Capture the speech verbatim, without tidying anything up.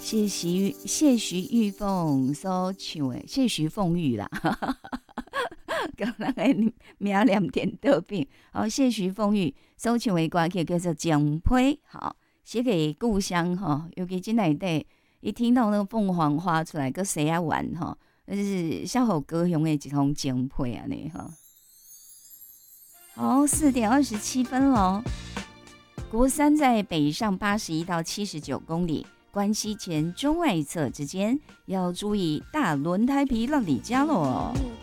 谢徐谢徐玉凤所唱的，谢徐凤玉啦，跟人的名念点豆饼。好，谢徐凤玉所唱的歌曲叫做《奖杯》，好，写给故乡哈。尤其这内底，一听到那个凤凰花出来，个谁啊玩哈，那就是小好高雄的一通奖杯啊呢哈。好，四点二十七分喽。国三在北上八十一到七十九公里。关西前中外侧之间要注意大轮胎皮让你加喽。